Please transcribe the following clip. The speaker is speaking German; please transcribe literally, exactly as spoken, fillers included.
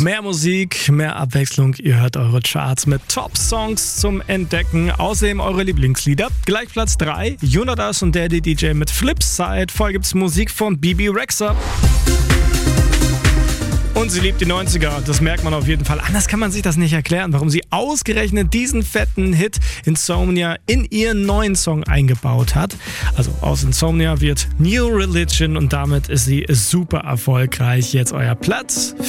Mehr Musik, mehr Abwechslung. Ihr hört eure Charts mit Top-Songs zum Entdecken. Außerdem eure Lieblingslieder. Gleich Platz drei, Jonas und Daddy D J mit Flipside. Vorher gibt's Musik von Bibi Rexha. Und sie liebt die neunziger, das merkt man auf jeden Fall. Anders kann man sich das nicht erklären, warum sie ausgerechnet diesen fetten Hit Insomnia in ihren neuen Song eingebaut hat. Also aus Insomnia wird New Religion und damit ist sie super erfolgreich. Jetzt euer Platz